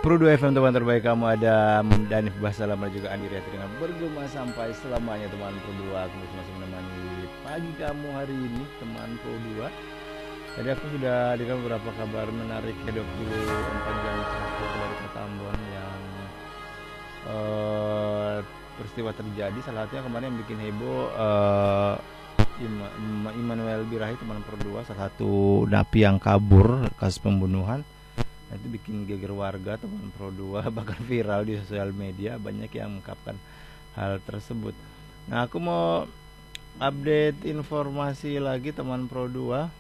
90,2 FM teman terbaik kamu, ada Danif Basalam dan juga Andi Riati dengan bergema sampai selamanya teman Pro 2. Aku masih menemani pagi kamu hari ini teman Pro 2. Tadi aku sudah dengan beberapa kabar menarik ya 24 jam terakhir dari kota Ambon yang peristiwa terjadi. Salah satunya kemarin yang bikin heboh Immanuel Birahi teman Pro 2, salah satu napi yang kabur kasus pembunuhan. Nah, itu bikin geger warga teman Pro 2, bahkan viral di sosial media, banyak yang mengungkapkan hal tersebut. Nah, aku mau update informasi lagi teman Pro 2.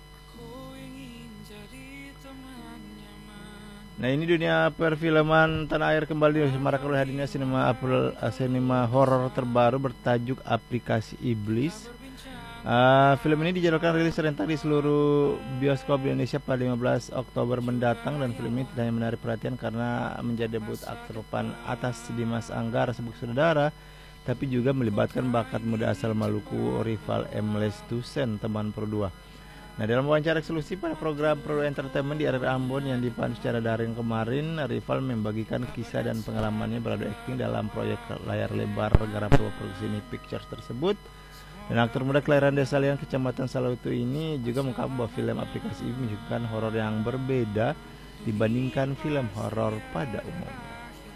Nah, ini dunia perfilman tanah air kembali disemarakkan oleh hadirnya sinema horor terbaru bertajuk Aplikasi Iblis. Film ini dijadwalkan rilis serentak di seluruh bioskop di Indonesia pada 15 Oktober mendatang, dan film ini tidak hanya menarik perhatian karena menjadi debut aktor papan atas Dimas Anggara sebagai saudara, tapi juga melibatkan bakat muda asal Maluku, rival M. Lestusen teman Pro 2. Nah, dalam wawancara eksklusif pada program Pro Entertainment di RRI Ambon yang dipandu secara daring kemarin, rival membagikan kisah dan pengalamannya beradu akting dalam proyek layar lebar garap produksi Pictures tersebut. Dan aktor muda kelahiran Desa Lian, Kecamatan Salautu ini juga mengungkapkan bahwa film Aplikasi ini menunjukkan horor yang berbeda dibandingkan film horor pada umumnya.